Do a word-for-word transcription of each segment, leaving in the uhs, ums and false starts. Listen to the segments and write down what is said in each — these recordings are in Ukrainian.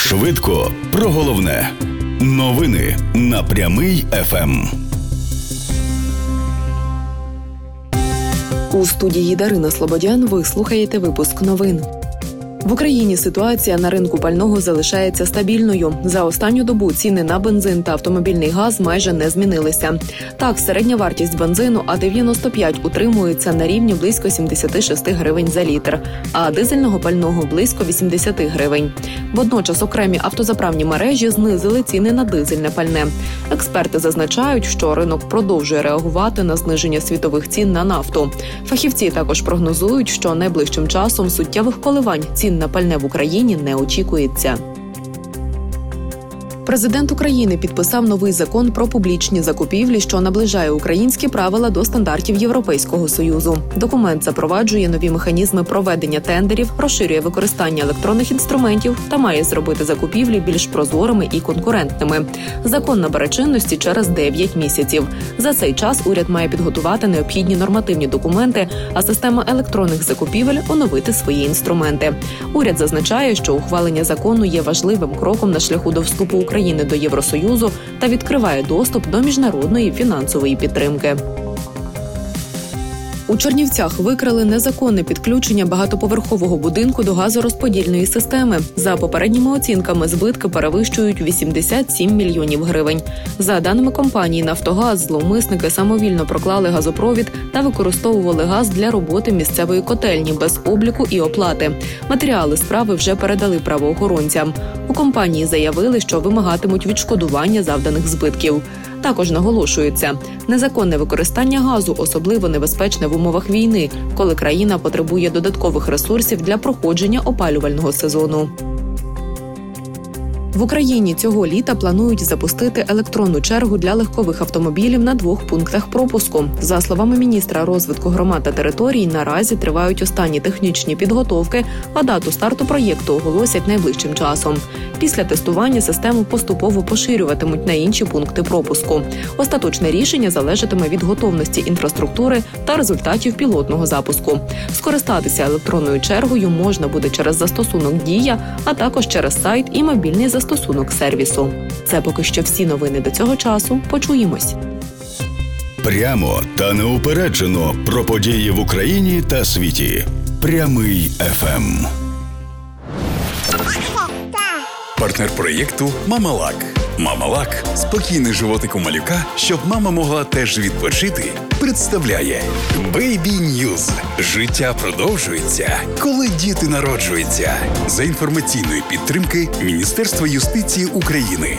Швидко про головне. Новини на Прямий еф ем. У студії Дарина Слободян ви слухаєте випуск новин. В Україні ситуація на ринку пального залишається стабільною. За останню добу ціни на бензин та автомобільний газ майже не змінилися. Так, середня вартість бензину А дев'яносто п'ять утримується на рівні близько сімдесят шість гривень за літр, а дизельного пального – близько вісімдесят гривень. Водночас окремі автозаправні мережі знизили ціни на дизельне пальне. Експерти зазначають, що ринок продовжує реагувати на зниження світових цін на нафту. Фахівці також прогнозують, що найближчим часом суттєвих коливань цін на пальне в Україні не очікується. Президент України підписав новий закон про публічні закупівлі, що наближає українські правила до стандартів Європейського Союзу. Документ запроваджує нові механізми проведення тендерів, розширює використання електронних інструментів та має зробити закупівлі більш прозорими і конкурентними. Закон набере чинності через дев'ять місяців. За цей час уряд має підготувати необхідні нормативні документи, а система електронних закупівель – оновити свої інструменти. Уряд зазначає, що ухвалення закону є важливим кроком на шляху до вступу України України до Євросоюзу та відкриває доступ до міжнародної фінансової підтримки. У Чернівцях викрили незаконне підключення багатоповерхового будинку до газорозподільної системи. За попередніми оцінками, збитки перевищують вісімдесят сім мільйонів гривень. За даними компанії «Нафтогаз», зловмисники самовільно проклали газопровід та використовували газ для роботи місцевої котельні без обліку і оплати. Матеріали справи вже передали правоохоронцям. У компанії заявили, що вимагатимуть відшкодування завданих збитків. Також наголошується, незаконне використання газу особливо небезпечне в умовах війни, коли країна потребує додаткових ресурсів для проходження опалювального сезону. В Україні цього літа планують запустити електронну чергу для легкових автомобілів на двох пунктах пропуску. За словами міністра розвитку громад та територій, наразі тривають останні технічні підготовки, а дату старту проєкту оголосять найближчим часом. Після тестування систему поступово поширюватимуть на інші пункти пропуску. Остаточне рішення залежатиме від готовності інфраструктури та результатів пілотного запуску. Скористатися електронною чергою можна буде через застосунок «Дія», а також через сайт і мобільний застосунок сервісу. Це поки що всі новини до цього часу. Почуємось. Прямо та неупереджено про події в Україні та світі. Прямий еф ем. Партнер проєкту «Мамалак». «Мамалак» – спокійний животик у малюка, щоб мама могла теж відпочити, представляє Baby News. Життя продовжується, коли діти народжуються. За інформаційної підтримки Міністерства юстиції України.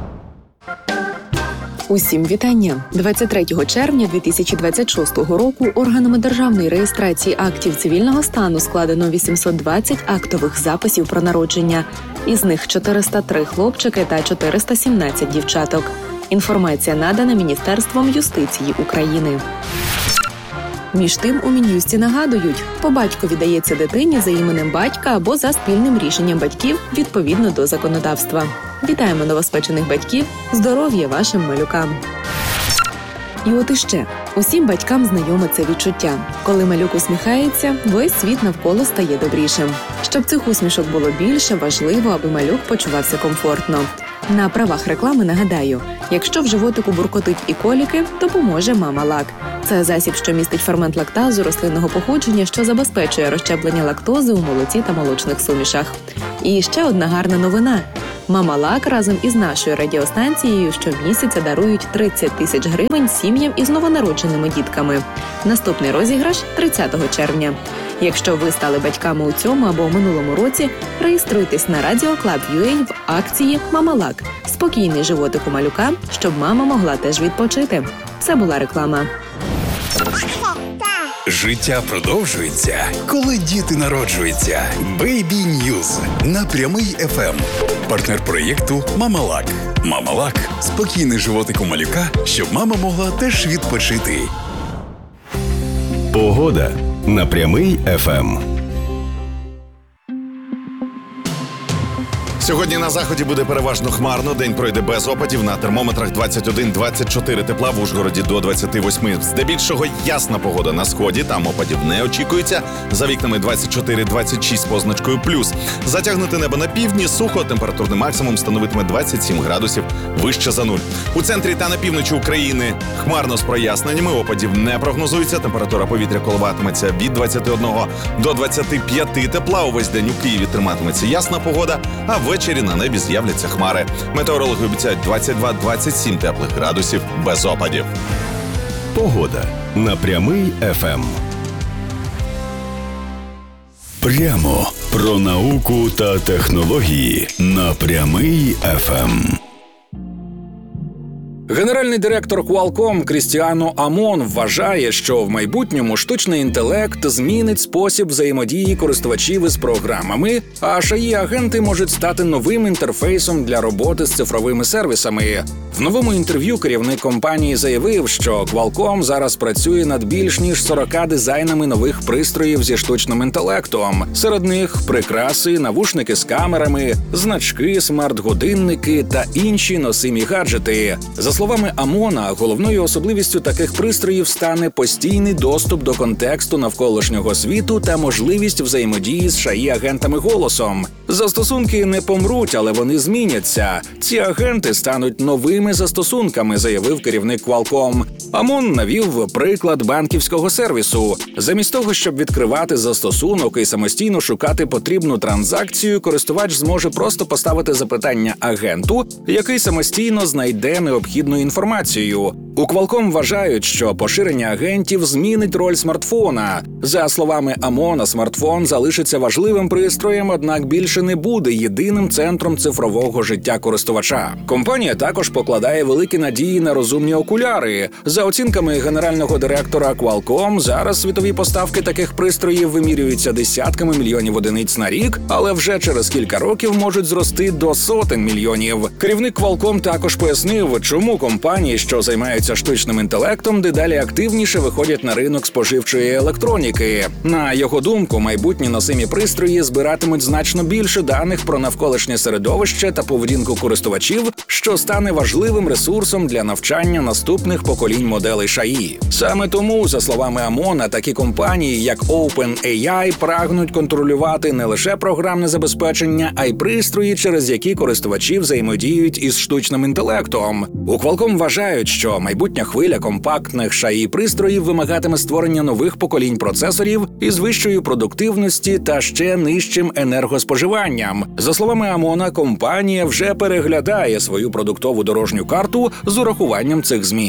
Усім вітання! двадцять третього червня дві тисячі двадцять шостого року органами державної реєстрації актів цивільного стану складено вісімсот двадцять актових записів про народження. Із них чотириста три хлопчики та чотириста сімнадцять дівчаток. Інформація надана Міністерством юстиції України. Між тим, у Мін'юсті нагадують, по батькові дається дитині за іменем батька або за спільним рішенням батьків відповідно до законодавства. Вітаємо новоспечених батьків, здоров'я вашим малюкам! І от іще. Усім батькам знайоме це відчуття. Коли малюк усміхається, весь світ навколо стає добрішим. Щоб цих усмішок було більше, важливо, аби малюк почувався комфортно. На правах реклами нагадаю, якщо в животику буркотить і коліки, допоможе «Мамалак». Це засіб, що містить фермент лактазу рослинного походження, що забезпечує розщеплення лактози у молоці та молочних сумішах. І ще одна гарна новина. «Мамалак» разом із нашою радіостанцією щомісяця дарують тридцять тисяч гривень сім'ям із новонародженими дітками. Наступний розіграш – тридцятого червня. Якщо ви стали батьками у цьому або минулому році, реєструйтесь на радіоклаб крапка ю а в акції «Мамалак». Спокійний животик у малюка, щоб мама могла теж відпочити. Це була реклама. Життя продовжується, коли діти народжуються. Baby News на Прямий еф ем. Партнер проєкту «Мамалак». «Мамалак» – спокійний животик у малюка, щоб мама могла теж відпочити. Погода на Прямий еф ем. Сьогодні на заході буде переважно хмарно, день пройде без опадів, на термометрах двадцять один - двадцять чотири тепла, в Ужгороді до двадцять восьми. Здебільшого ясна погода на сході, там опадів не очікується. За вікнами двадцять чотири - двадцять шість з позначкою плюс. Затягнуте небо на півдні, сухо, температурний максимум становитиме двадцять сім градусів вище за нуль. У центрі та на півночі України хмарно з проясненнями, опадів не прогнозується, температура повітря коливатиметься від двадцяти одного до двадцяти п'яти тепла. Увесь день у Києві триматиметься ясна погода, а ввечері на небі з'являться хмари. Метеорологи обіцяють двадцять два - двадцять сім теплих градусів без опадів. Погода на Прямий еф ем. Прямо про науку та технології на Прямий еф ем. Генеральний директор Qualcomm Крістіано Амон вважає, що в майбутньому штучний інтелект змінить спосіб взаємодії користувачів із програмами, а ей ай агенти можуть стати новим інтерфейсом для роботи з цифровими сервісами. В новому інтерв'ю керівник компанії заявив, що Qualcomm зараз працює над більш ніж сорока дизайнами нових пристроїв зі штучним інтелектом. Серед них прикраси, навушники з камерами, значки, смарт-годинники та інші носимі гаджети. За словами Амона, головною особливістю таких пристроїв стане постійний доступ до контексту навколишнього світу та можливість взаємодії з ей ай агентами голосом. Застосунки не помруть, але вони зміняться. Ці агенти стануть новими застосунками, заявив керівник Qualcomm. Амон навів приклад банківського сервісу. Замість того, щоб відкривати застосунок і самостійно шукати потрібну транзакцію, користувач зможе просто поставити запитання агенту, який самостійно знайде необхідну інформацію. У Qualcomm вважають, що поширення агентів змінить роль смартфона. За словами Амона, смартфон залишиться важливим пристроєм, однак більше не буде єдиним центром цифрового життя користувача. Компанія також покладає великі надії на розумні окуляри. За оцінками генерального директора Qualcomm, зараз світові поставки таких пристроїв вимірюються десятками мільйонів одиниць на рік, але вже через кілька років можуть зрости до сотень мільйонів. Керівник Qualcomm також пояснив, чому компанії, що займаються штучним інтелектом, дедалі активніше виходять на ринок споживчої електроніки. На його думку, майбутні носимі пристрої збиратимуть значно більше даних про навколишнє середовище та поведінку користувачів, що стане важливим ресурсом для навчання наступних поколінь моделей ей ай. Саме тому, за словами Амона, такі компанії, як OpenAI, прагнуть контролювати не лише програмне забезпечення, а й пристрої, через які користувачі взаємодіють із штучним інтелектом. У Qualcomm вважають, що майбутня хвиля компактних ей ай-пристроїв вимагатиме створення нових поколінь процесорів із вищою продуктивності та ще нижчим енергоспоживанням. За словами Амона, компанія вже переглядає свою продуктову дорожню карту з урахуванням цих змін.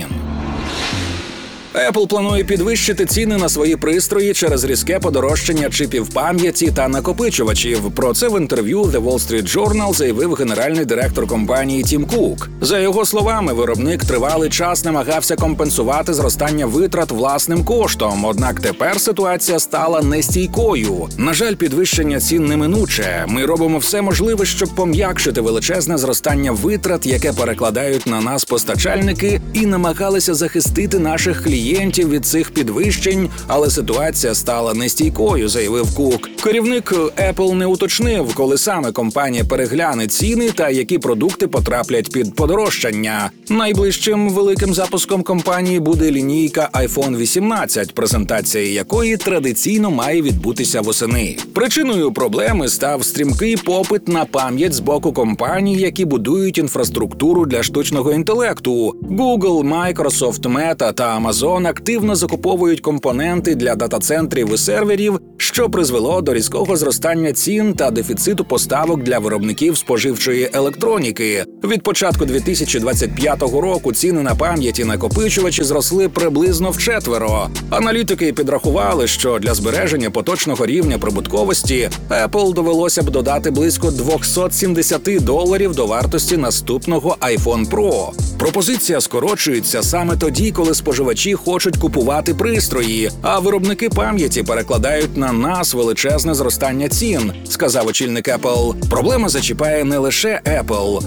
Apple планує підвищити ціни на свої пристрої через різке подорожчання чипів пам'яті та накопичувачів. Про це в інтерв'ю The Wall Street Journal заявив генеральний директор компанії Тім Кук. За його словами, виробник тривалий час намагався компенсувати зростання витрат власним коштом, однак тепер ситуація стала нестійкою. На жаль, підвищення цін неминуче. Ми робимо все можливе, щоб пом'якшити величезне зростання витрат, яке перекладають на нас постачальники, і намагалися захистити наших клієнтів від цих підвищень, але ситуація стала нестійкою, заявив Кук. Керівник Apple не уточнив, коли саме компанія перегляне ціни та які продукти потраплять під подорожчання. Найближчим великим запуском компанії буде лінійка айфон вісімнадцять, презентація якої традиційно має відбутися восени. Причиною проблеми став стрімкий попит на пам'ять з боку компаній, які будують інфраструктуру для штучного інтелекту. Google, Microsoft, Meta та Amazon активно закуповують компоненти для дата-центрів і серверів, що призвело до різкого зростання цін та дефіциту поставок для виробників споживчої електроніки. Від початку дві тисячі двадцять п'ятого року ціни на пам'яті накопичувачі зросли приблизно вчетверо. Аналітики підрахували, що для збереження поточного рівня прибутковості Apple довелося б додати близько двісті сімдесят доларів до вартості наступного iPhone Pro. Пропозиція скорочується саме тоді, коли споживачі хочуть купувати пристрої, а виробники пам'яті перекладають на нас величезне зростання цін, сказав очільник Apple. Проблема зачіпає не лише Apple. Останнім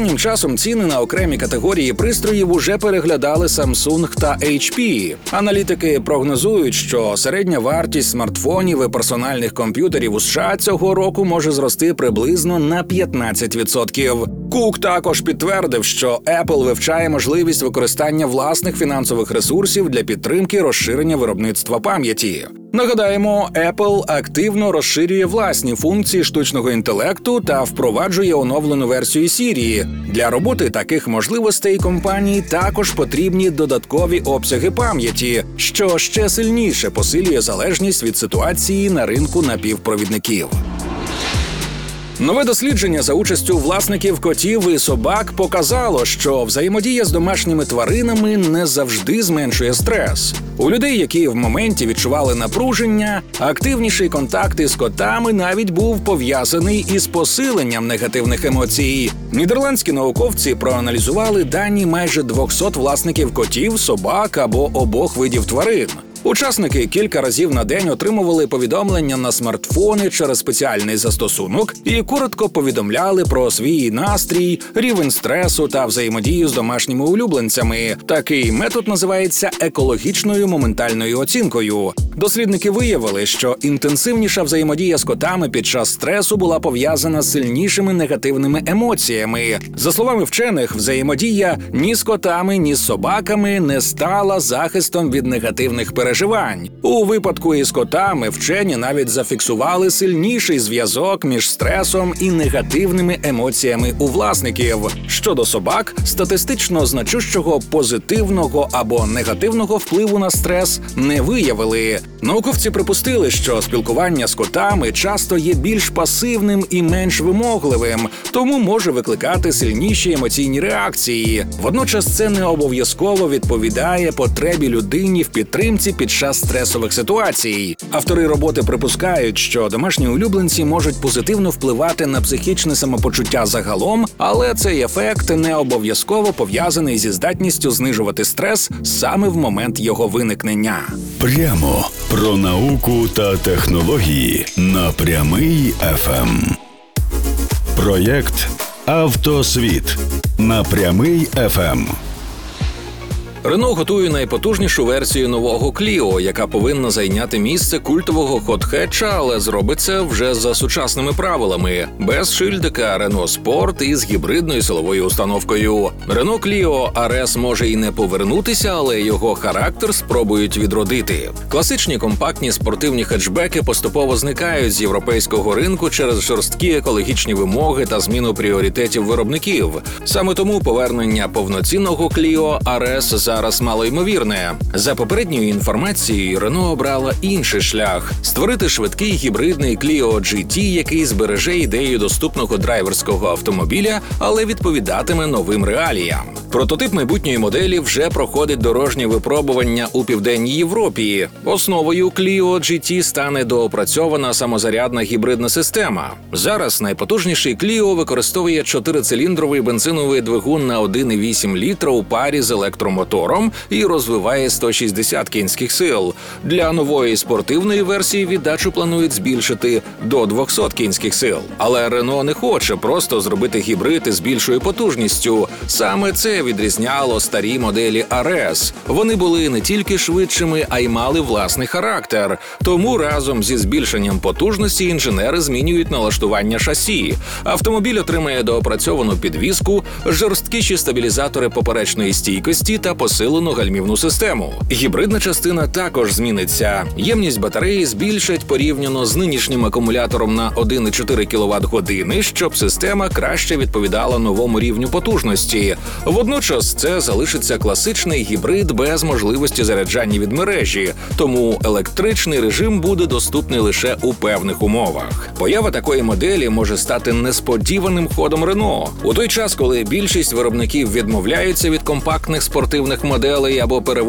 Останнім часом ціни на окремі категорії пристроїв уже переглядали Samsung та ейч пі. Аналітики прогнозують, що середня вартість смартфонів і персональних комп'ютерів у США цього року може зрости приблизно на п'ятнадцять відсотків. Кук також підтвердив, що Apple вивчає можливість використання власних фінансових ресурсів для підтримки розширення виробництва пам'яті. Нагадаємо, Apple активно розширює власні функції штучного інтелекту та впроваджує оновлену версію Siri. Для роботи таких можливостей компанії також потрібні додаткові обсяги пам'яті, що ще сильніше посилює залежність від ситуації на ринку напівпровідників. Нове дослідження за участю власників котів і собак показало, що взаємодія з домашніми тваринами не завжди зменшує стрес. У людей, які в моменті відчували напруження, активніший контакт із котами навіть був пов'язаний із посиленням негативних емоцій. Нідерландські науковці проаналізували дані майже двохсот власників котів, собак або обох видів тварин. Учасники кілька разів на день отримували повідомлення на смартфони через спеціальний застосунок і коротко повідомляли про свій настрій, рівень стресу та взаємодію з домашніми улюбленцями. Такий метод називається екологічною моментальною оцінкою. Дослідники виявили, що інтенсивніша взаємодія з котами під час стресу була пов'язана з сильнішими негативними емоціями. За словами вчених, взаємодія ні з котами, ні з собаками не стала захистом від негативних переживань. У випадку із котами вчені навіть зафіксували сильніший зв'язок між стресом і негативними емоціями у власників. Щодо собак, статистично значущого позитивного або негативного впливу на стрес не виявили. Науковці припустили, що спілкування з котами часто є більш пасивним і менш вимогливим, тому може викликати сильніші емоційні реакції. Водночас це не обов'язково відповідає потребі людині в підтримці під час стресових ситуацій. Автори роботи припускають, що домашні улюбленці можуть позитивно впливати на психічне самопочуття загалом, але цей ефект не обов'язково пов'язаний зі здатністю знижувати стрес саме в момент його виникнення. Прямо про науку та технології на Прямий еф ем. Проєкт «Автосвіт» на Прямий еф ем. Рено готує найпотужнішу версію нового Кліо, яка повинна зайняти місце культового хот-хетча, але зробить це вже за сучасними правилами. Без шильдика Рено Спорт із гібридною силовою установкою. Рено Кліо ар ес може і не повернутися, але його характер спробують відродити. Класичні компактні спортивні хетчбеки поступово зникають з європейського ринку через жорсткі екологічні вимоги та зміну пріоритетів виробників. Саме тому повернення повноцінного Кліо ар ес зараз малоймовірне. За попередньою інформацією, Рено обрала інший шлях – створити швидкий гібридний Clio джі ті, який збереже ідею доступного драйверського автомобіля, але відповідатиме новим реаліям. Прототип майбутньої моделі вже проходить дорожнє випробування у Південній Європі. Основою Clio джі ті стане доопрацьована самозарядна гібридна система. Зараз найпотужніший Clio використовує чотирициліндровий бензиновий двигун на один цілих вісім літра у парі з електромотором і розвиває сто шістдесят кінських сил. Для нової спортивної версії віддачу планують збільшити до двісті кінських сил. Але Renault не хоче просто зробити гібрид із більшою потужністю. Саме це відрізняло старі моделі ар ес. Вони були не тільки швидшими, а й мали власний характер. Тому разом зі збільшенням потужності інженери змінюють налаштування шасі. Автомобіль отримає доопрацьовану підвіску, жорсткіші стабілізатори поперечної стійкості та посилену гальмівну систему. Гібридна частина також зміниться. Ємність батареї збільшать порівняно з нинішнім акумулятором на один цілих чотири кіловат-години, щоб система краще відповідала новому рівню потужності. Водночас це залишиться класичний гібрид без можливості заряджання від мережі, тому електричний режим буде доступний лише у певних умовах. Поява такої моделі може стати несподіваним ходом Renault. У той час, коли більшість виробників відмовляються від компактних спортивних моделей або переводять